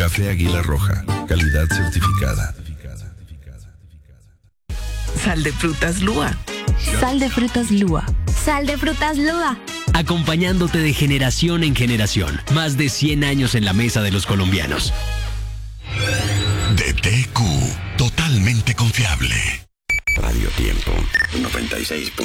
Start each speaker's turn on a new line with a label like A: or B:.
A: Café Águila Roja, calidad certificada.
B: Sal de frutas Lua.
C: Sal de frutas Lua.
D: Sal de frutas Lua.
E: Acompañándote de generación en generación. Más de 100 años en la mesa de los colombianos.
F: DTQ, totalmente confiable.
G: Radio Tiempo 96.